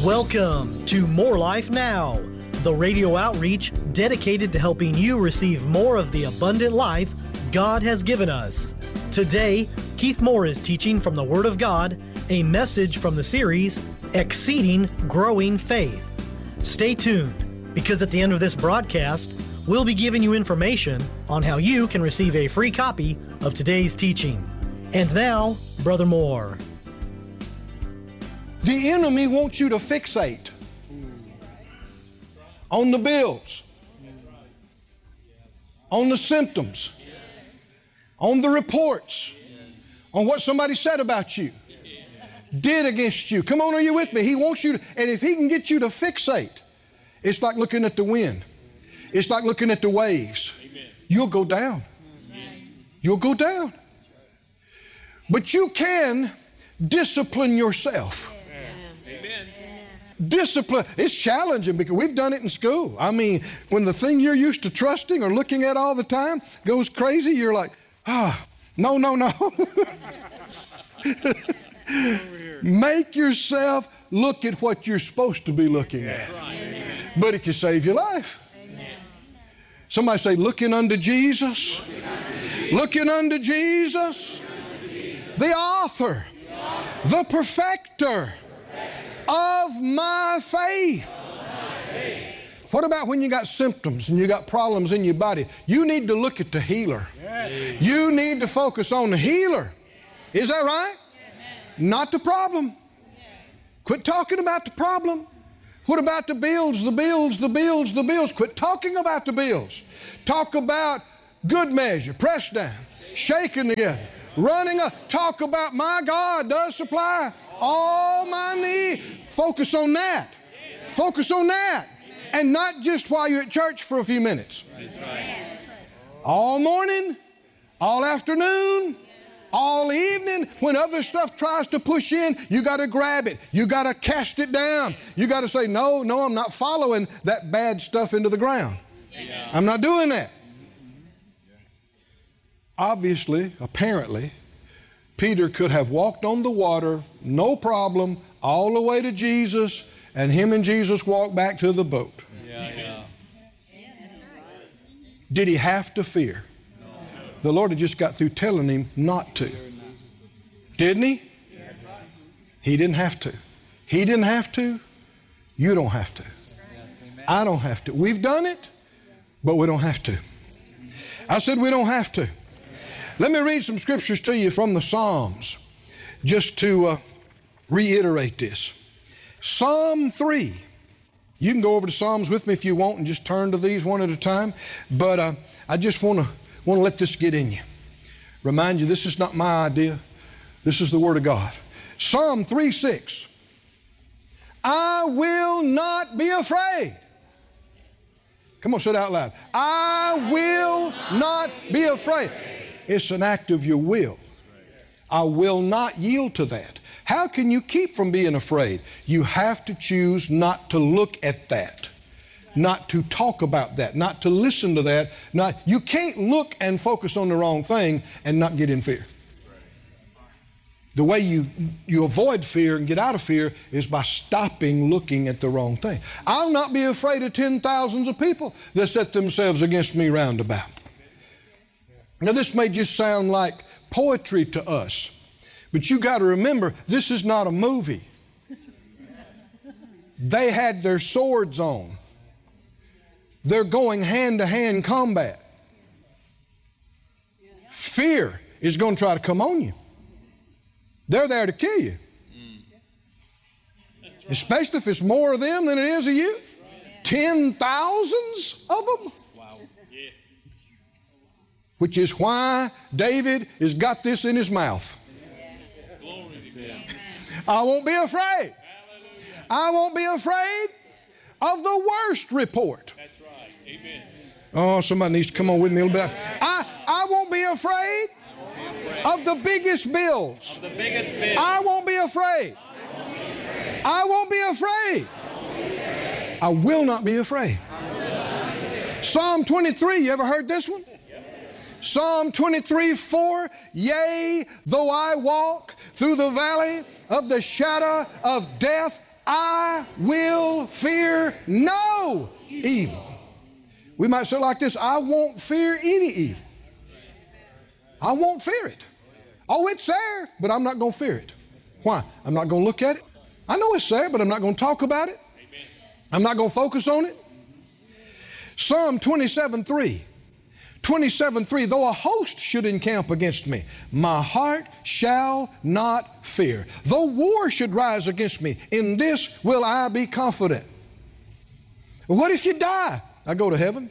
Welcome to More Life Now, the radio outreach dedicated to helping you receive more of the abundant life God has given us. Today, Keith Moore is teaching from the Word of God, a message from the series, Exceeding Growing Faith. Stay tuned, because at the end of this broadcast, we'll be giving you information on how you can receive a free copy of today's teaching. And now, Brother Moore. The enemy wants you to fixate on the bills, on the symptoms, on the reports, on what somebody said about you, did against you. Come on, are you with me? He wants you to, and if he can get you to fixate, it's like looking at the wind. It's like looking at the waves. You'll go down. You'll go down. But you can discipline yourself. Discipline, it's challenging because we've done it in school. I mean, when the thing you're used to trusting or looking at all the time goes crazy, you're like, no. Make yourself look at what you're supposed to be looking at. But it can save your life. Somebody say, looking unto Jesus. Looking unto Jesus. The author. The perfecter of my faith. What about when you got symptoms and you got problems in your body? You need to look at the healer. You need to focus on the healer. Is that right? Not the problem. Quit talking about the problem. What about the bills, the bills, the bills, the bills? Quit talking about the bills. Talk about good measure, pressed down, shaken together, running up. Talk about my God does supply all my need. Focus on that. Focus on that. And not just while you're at church for a few minutes. All morning, all afternoon, all evening, when other stuff tries to push in, you got to grab it. You got to cast it down. You got to say, no, I'm not following that bad stuff into the ground. I'm not doing that. Obviously, apparently, Peter could have walked on the water, no problem, all the way to Jesus, and him and Jesus walked back to the boat. Did he have to fear? The Lord had just got through telling him not to. Didn't he? He didn't have to. He didn't have to. You don't have to. I don't have to. We've done it, but we don't have to. I said we don't have to. Let me read some scriptures to you from the Psalms just to reiterate this. Psalm 3. You can go over to Psalms with me if you want and just turn to these one at a time. But I just want to let this get in you. Remind you, this is not my idea. This is the Word of God. Psalm 3:6. I will not be afraid. Come on, say it out loud. I will not be afraid. It's an act of your will. I will not yield to that. How can you keep from being afraid? You have to choose not to look at that, not to talk about that, not to listen to that. You can't look and focus on the wrong thing and not get in fear. The way you avoid fear and get out of fear is by stopping looking at the wrong thing. I'll not be afraid of 10,000s of people that set themselves against me round about. Now, this may just sound like poetry to us, but you got to remember, this is not a movie. They had their swords on. They're going hand-to-hand combat. Fear is going to try to come on you. They're there to kill you. Especially if it's more of them than it is of you. 10,000s of them. Which is why David has got this in his mouth. I won't be afraid. I won't be afraid of the worst report. That's right. Amen. Oh, somebody needs to come on with me a little bit. I won't be afraid of the biggest bills. I won't be afraid. I won't be afraid. I will not be afraid. Psalm 23, you ever heard this one? Psalm 23:4, yea, though I walk through the valley of the shadow of death, I will fear no evil. We might say it like this: I won't fear any evil. I won't fear it. Oh, it's there, but I'm not going to fear it. Why? I'm not going to look at it. I know it's there, but I'm not going to talk about it. I'm not going to focus on it. Psalm 27:3. 27:3, though a host should encamp against me, my heart shall not fear. Though war should rise against me, in this will I be confident. What if you die? I go to heaven.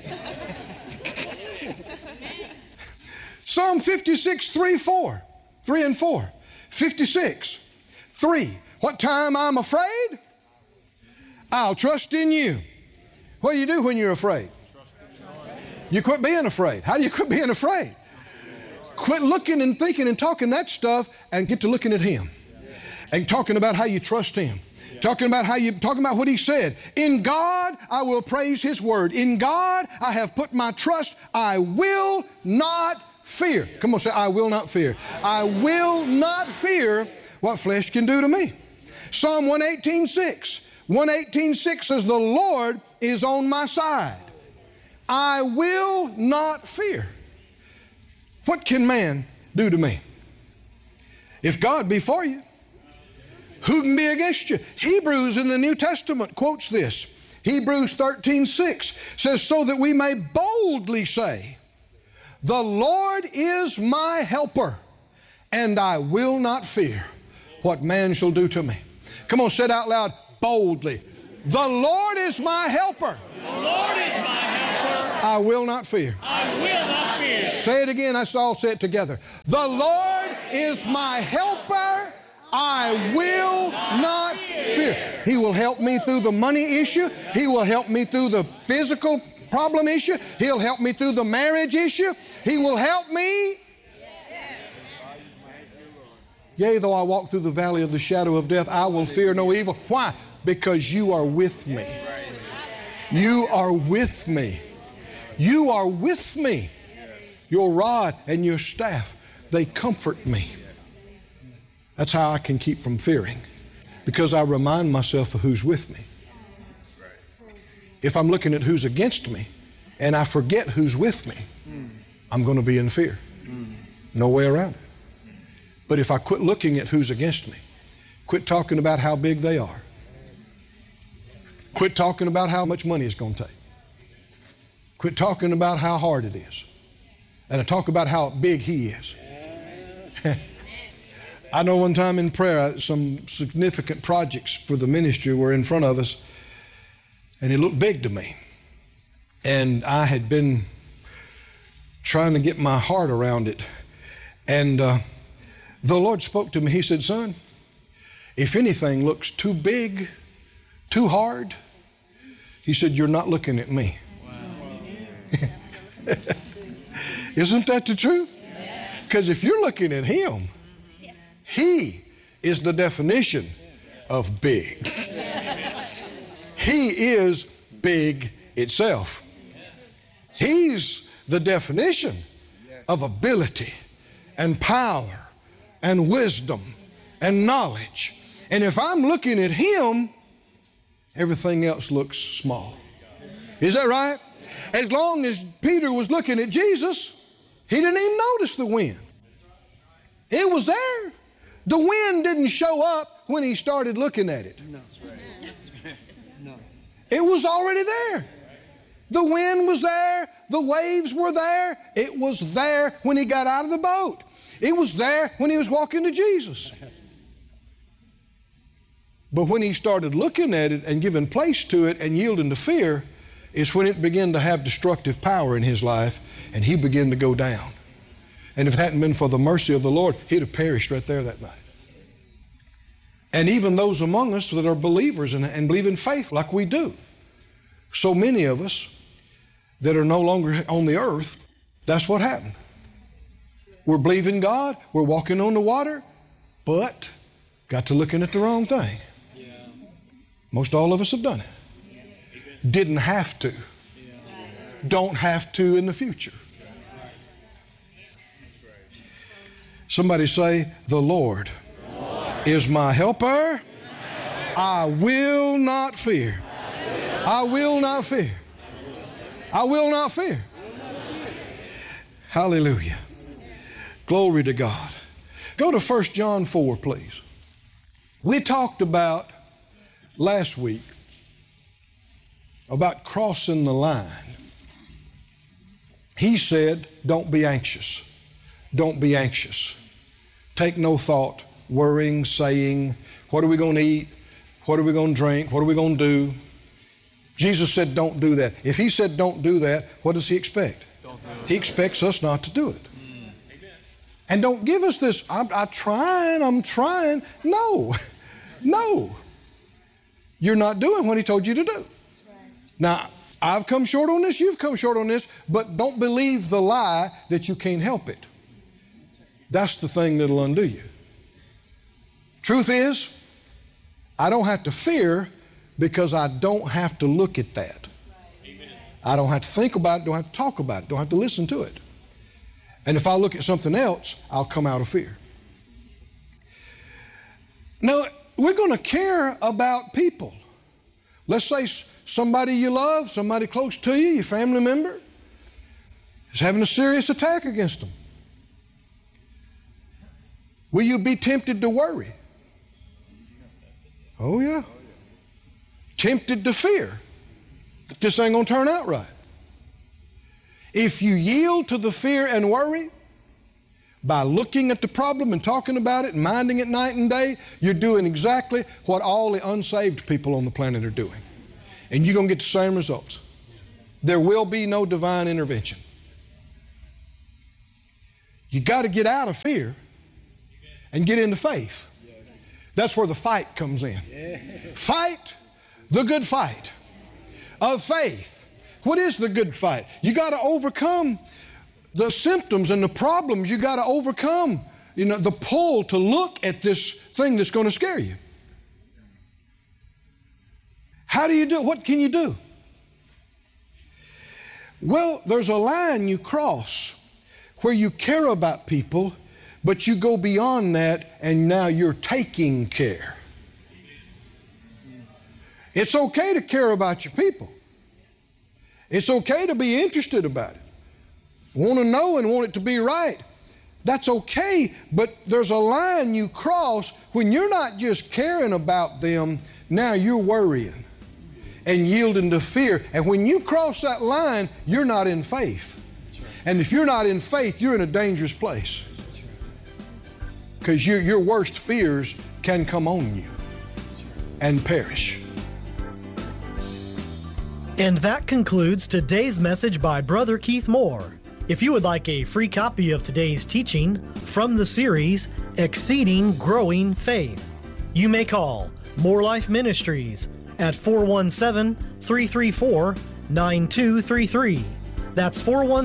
Psalm 56:3 and 4. 56:3. What time I'm afraid, I'll trust in you. What do you do when you're afraid? You quit being afraid. How do you quit being afraid? Quit looking and thinking and talking that stuff and get to looking at Him. And talking about how you trust Him. Talking about what He said. In God I will praise His word. In God I have put my trust. I will not fear. Come on, say, I will not fear. I will not fear what flesh can do to me. Psalm 118:6. 118:6 says, the Lord is on my side. I will not fear. What can man do to me? If God be for you, who can be against you? Hebrews in the New Testament quotes this. Hebrews 13:6 says, so that we may boldly say, the Lord is my helper, and I will not fear what man shall do to me. Come on, say it out loud, boldly. The Lord is my helper. The Lord is my helper. I will not fear. I will not fear. Say it again. Let's all say it together. The Lord is my helper. I will not fear. He will help me through the money issue. He will help me through the physical problem issue. He'll help me through the marriage issue. He will help me. Yea, though I walk through the valley of the shadow of death, I will fear no evil. Why? Because you are with me. You are with me. You are with me. Your rod and your staff, they comfort me. That's how I can keep from fearing, because I remind myself of who's with me. If I'm looking at who's against me and I forget who's with me, I'm going to be in fear. No way around it. But if I quit looking at who's against me, quit talking about how big they are, quit talking about how much money it's going to take, quit talking about how hard it is, and I talk about how big He is. I know one time in prayer, some significant projects for the ministry were in front of us, and it looked big to me. And I had been trying to get my heart around it. And the Lord spoke to me. He said, son, if anything looks too big, too hard, He said, you're not looking at me. Wow. Isn't that the truth? Because if you're looking at Him, He is the definition of big. He is big itself. He's the definition of ability and power and wisdom and knowledge. And if I'm looking at Him, everything else looks small. Is that right? As long as Peter was looking at Jesus, he didn't even notice the wind. It was there. The wind didn't show up when he started looking at it. No. No. It was already there. The wind was there. The waves were there. It was there when he got out of the boat. It was there when he was walking to Jesus. But when he started looking at it and giving place to it and yielding to fear, is when it began to have destructive power in his life, and he began to go down. And if it hadn't been for the mercy of the Lord, he'd have perished right there that night. And even those among us that are believers and believe in faith like we do, so many of us that are no longer on the earth, that's what happened. We're believing God, we're walking on the water, but got to looking at the wrong thing. Yeah. Most all of us have done it. Didn't have to. Don't have to in the future. Somebody say, the Lord is my helper, I will not fear. I will not fear. I will not fear. Hallelujah. Glory to God. Go to 1 John 4, please. We talked about last week about crossing the line. He said, don't be anxious. Don't be anxious. Take no thought, worrying, saying, what are we going to eat? What are we going to drink? What are we going to do? Jesus said, don't do that. If he said, don't do that, what does he expect? He expects us not to do it. And don't give us this, I'm trying. No. No. You're not doing what he told you to do. Now, I've come short on this, you've come short on this, but don't believe the lie that you can't help it. That's the thing that'll undo you. Truth is, I don't have to fear because I don't have to look at that. I don't have to think about it, don't have to talk about it, don't have to listen to it. And if I look at something else, I'll come out of fear. Now, we're going to care about people. Let's say somebody you love, somebody close to you, your family member, is having a serious attack against them. Will you be tempted to worry? Oh, yeah. Tempted to fear that this ain't going to turn out right. If you yield to the fear and worry by looking at the problem and talking about it and minding it night and day, you're doing exactly what all the unsaved people on the planet are doing. And you're going to get the same results. There will be no divine intervention. You got to get out of fear and get into faith. That's where the fight comes in. Fight the good fight of faith. What is the good fight? You got to overcome the symptoms and the problems. You got to overcome, the pull to look at this thing that's going to scare you. How do you do it? What can you do? Well, there's a line you cross where you care about people, but you go beyond that and now you're taking care. It's okay to care about your people. It's okay to be interested about it. Want to know and want it to be right. That's okay, but there's a line you cross when you're not just caring about them, now you're worrying and yielding to fear. And when you cross that line, you're not in faith. And if you're not in faith, you're in a dangerous place. Because your worst fears can come on you and perish. And that concludes today's message by Brother Keith Moore. If you would like a free copy of today's teaching from the series, Exceeding Growing Faith, you may call More Life Ministries at 417-334-9233. That's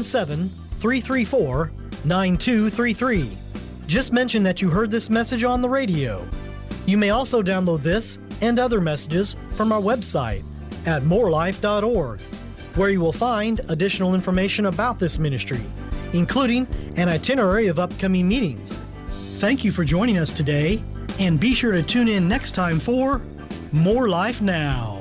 417-334-9233. Just mention that you heard this message on the radio. You may also download this and other messages from our website at morelife.org, where you will find additional information about this ministry, including an itinerary of upcoming meetings. Thank you for joining us today, and be sure to tune in next time for More Life Now.